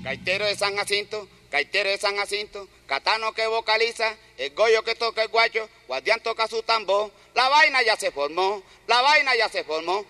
Gaitero de San Jacinto, gaitero de San Jacinto, catano que vocaliza, el goyo que toca el guacho, guardián toca su tambor, la vaina ya se formó, la vaina ya se formó.